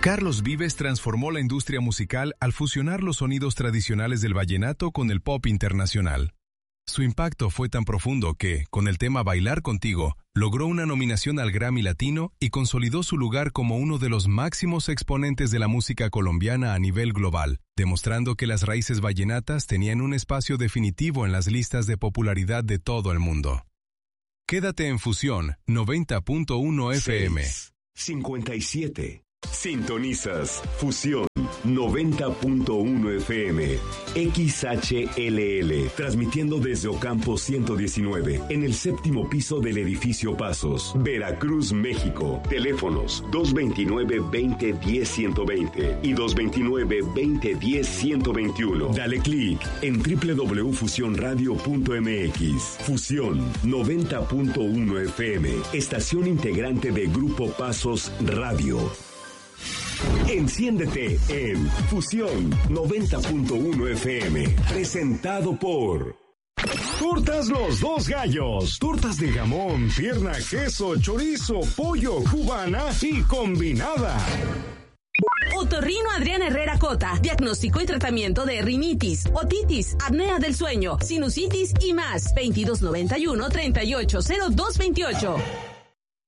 Carlos Vives transformó la industria musical al fusionar los sonidos tradicionales del vallenato con el pop internacional. Su impacto fue tan profundo que, con el tema Bailar Contigo, logró una nominación al Grammy Latino y consolidó su lugar como uno de los máximos exponentes de la música colombiana a nivel global, demostrando que las raíces vallenatas tenían un espacio definitivo en las listas de popularidad de todo el mundo. Quédate en Fusión 90.1 FM. 57. Sintonizas Fusión 90.1 FM, XHLL, transmitiendo desde Ocampo 119, en el séptimo piso del edificio Pasos, Veracruz, México. Teléfonos 229-2010-120 y 229-2010-121. Dale clic en www.fusionradio.mx. Fusión 90.1 FM, estación integrante de Grupo Pasos Radio. Enciéndete en Fusión 90.1 FM, presentado por Tortas Los Dos Gallos, tortas de jamón, pierna, queso, chorizo, pollo, cubana y combinada. Otorrino Adrián Herrera Cota, diagnóstico y tratamiento de rinitis, otitis, apnea del sueño, sinusitis y más. 2291-380228.